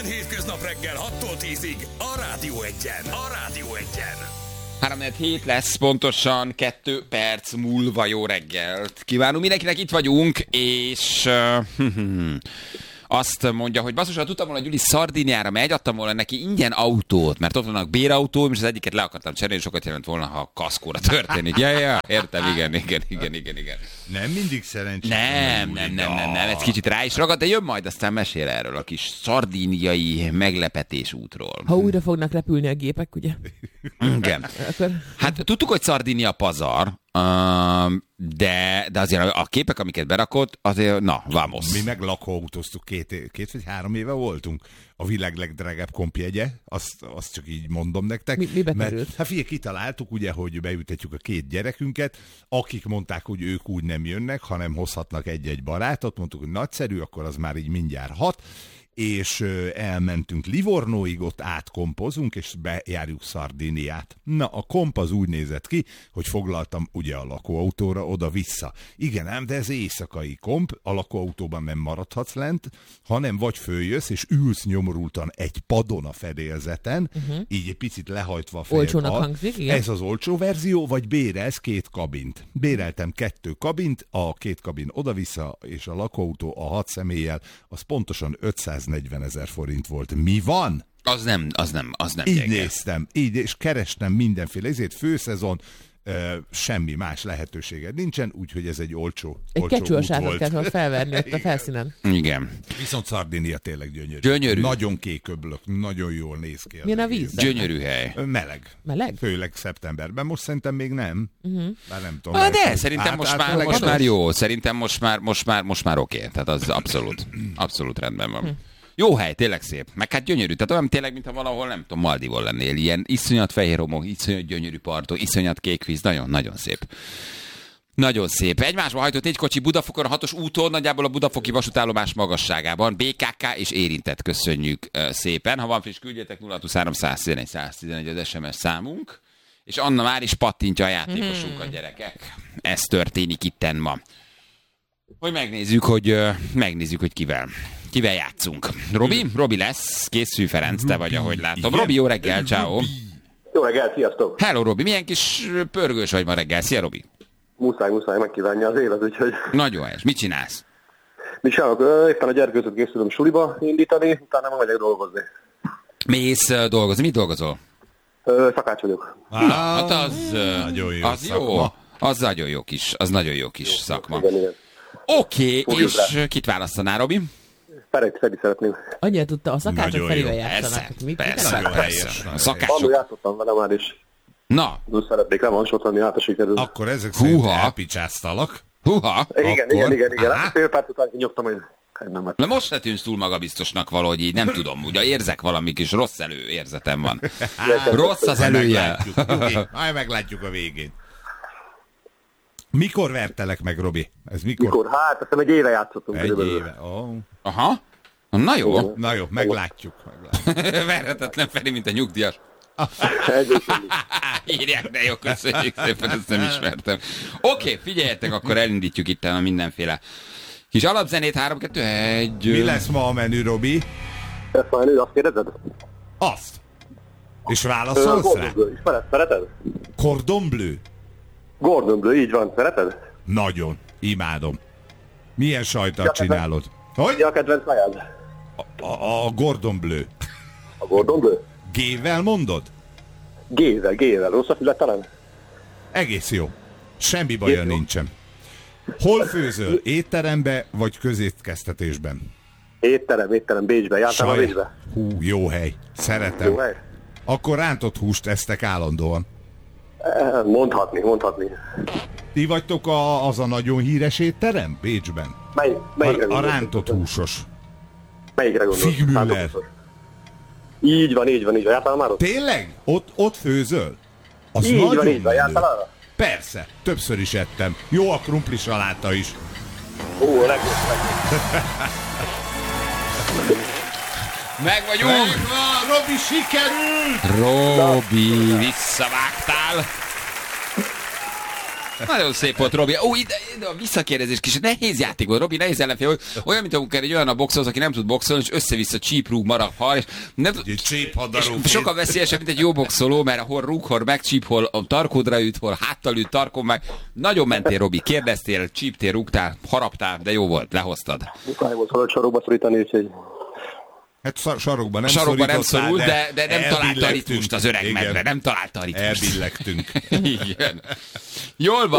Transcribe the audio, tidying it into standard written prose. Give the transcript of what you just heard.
Minden hétköznap reggel 6-tól 10-ig a Rádió Egyen. A Rádió Egyen. 3-7 lesz pontosan 2 perc múlva. Jó reggelt kívánunk mindenkinek, itt vagyunk, és azt mondja, hogy basszus, ha tudtam volna, Gyuri Szardiniára megy, adtam volna neki ingyen autót, mert ott vannak bérautóm, és az egyiket le akartam cserélni, sokat jelent volna, ha a kaszkóra történik. Ja, értem, igen. Nem mindig szerencsés. Nem, ez kicsit rá is ragad, de jön majd, aztán mesél erről a kis szardíniai meglepetés útról. Ha újra fognak repülni a gépek, ugye? Igen. Hát tudtuk, hogy Szardinia pazar, de azért a képek, amiket berakott, azért, na, vamos. Mi meg lakóautóztuk, két vagy 3 éve voltunk. A világ legdrágább kompjegye, azt csak így mondom nektek. Mibe került? Hát figyelj, kitaláltuk ugye, hogy beültetjük a 2 gyerekünket, akik mondták, hogy ők úgy nem jönnek, hanem hozhatnak egy-egy barátot, mondtuk, hogy nagyszerű, akkor az már így mindjárt 6, és elmentünk Livornóig, ott átkompozunk, és bejárjuk Szardiniát. Na, a komp az úgy nézett ki, hogy foglaltam ugye a lakóautóra oda-vissza. Igen ám, de ez éjszakai komp, a lakóautóban nem maradhatsz lent, hanem vagy följössz, és ülsz nyomorultan egy padon a fedélzeten, így egy picit lehajtva a olcsónak hangzik, igen. Ez az olcsó verzió, vagy bérelsz 2 kabint. Béreltem 2 kabint, a 2 kabin oda-vissza, és a lakóautó a 6 személlyel, az pontosan 540 000 forint volt. Mi van? Az nem Így gyenge. néztem, így, és kerestem mindenféle, ezért főszezon, semmi más lehetőséged nincsen, úgyhogy ez egy olcsó kecsőasátot kellett felverni ott a felszínen. Igen. Viszont Szardinia tényleg Gyönyörű. Nagyon kék öblök, nagyon jól néz ki. Milyen a víz? Gyönyörű hely. Meleg? Főleg szeptemberben. Most szerintem még nem. Bár nem tudom. De szerintem most már jó. Szerintem most már oké. Tehát az abszolút rendben van. Jó hely, tényleg szép. Meg hát gyönyörű. Tehát olyan tényleg, mintha valahol, nem tudom, Maldivon lennél. Ilyen iszonyat fehér homok, iszonyat gyönyörű partok, iszonyat kék víz. Nagyon szép. Nagyon szép. Egymásba hajtott 4 kocsi Budafokon, a 6-os úton, nagyjából a budafoki vasútállomás magasságában. BKK és érintett, köszönjük szépen. Ha van friss, küldjetek 0623 111 111 az SMS számunk. És Anna már is pattintja a játékosunkat, gyerekek. Ez történik itten ma. Hogy megnézzük, hogy kivel játszunk. Robi lesz, készül Ferenc, te vagy, ahogy látom. Igen? Robi, jó reggel, ciao. Jó reggel, sziasztok! Hello, Robi, milyen kis pörgős vagy ma reggel. Szia, Robi! Muszáj megkívánni az élet, úgyhogy... Nagyon helyes. Mit csinálsz? Mit csinálok? Éppen a gyerkőzőt készülöm suliba indítani, utána meg megyek dolgozni. Mész dolgozni? Mit dolgozol? Szakács vagyok. Hát az... nagyon jó az szakma. Jó. Az nagyon jó kis szakma. Igen. Oké, és kit választanál, Robi? Feri szeretném. Annyira tudta, a szakácsok Ferivel játszanak. Persze. A Annól szakácsok. játszottam vele már is. Na. Szeretnék revansot venni, sikerül. Akkor ezek szerint elpicsáztalak. Húha. Igen. Hát fél perc után kinyomtam, hogy nem. Na most se tűnsz túl magabiztosnak valahogy így, nem tudom, ugye érzek valami kis rossz előérzetem van. Rossz az előjel. Meglátjuk a végén. Mikor vertelek meg, Robi? Ez mikor? Hát, azt hiszem egy éve játszottunk. Egy éve. Oh. Aha. Na jó. Meglátjuk. Verhetetlen Feri, mint a nyugdíjas. Írják, de jó, köszönjük szépen, ezt nem ismertem. Oké, figyeljetek, akkor elindítjuk itt a mindenféle kis alapzenét, 3-2-1. Mi lesz ma a menü, Robi? Ezt a menü, azt kérdezed? Azt. És válaszolsz rá? Szereted? Cordon bleu? Gordon Bleu, így van. Szereted? Nagyon. Imádom. Milyen sajttal csinálod? Hogy? Ja, a kedvenc kajád. A Gordon Bleu. A Gordon Bleu? G-vel mondod? G-vel. Rossz a fület talán? Egész jó. Semmi baja nincsen. Hol főzöl? Étterembe vagy közétkeztetésben? Étterem, Bécsben. Jártál a Bécsbe? Hú, jó hely. Szeretem. Jó hely? Akkor rántott húst esztek állandóan. Mondhatni. Ti vagytok az a nagyon híres étterem Bécsben? Melyikre a rántott húsos. Melyikre gondolsz? Figmüller. Így van. Jártál már ott? Tényleg? Ott főzöl? Az Így nagyon van. Jártál arra? Persze, többször is ettem. Jó a krumpli saláta is. Ó, legjobb. Meg vagyunk! Megvan, Robi, sikerült! Robi, visszavágtál! Nagyon szép volt, Robi. Ide a visszakérdezés kis. Nehéz játék volt, Robi, nehéz ellenfél. Olyan, mint amikor egy olyan a boxolsz, aki nem tud boxolni, és össze-vissza csíprúg, marad, hal, és nem tud... És sokkal veszélyesebb, mint egy jó boxoló, mert hol rúg, hol megcsíp, hol a tarkódra üt, hol háttal üt, tarkon meg. Nagyon mentél, Robi, kérdeztél, csíptél, rúgtál, haraptál, de jó volt, lehoztad. Muszáj volt valahogy sarokba szorítani, úgyhogy... Hát sarokban nem szorult, de nem találta a ritmust az öreg medve. Nem találta a ritmust. Elbillegtünk. Igen. Jól van.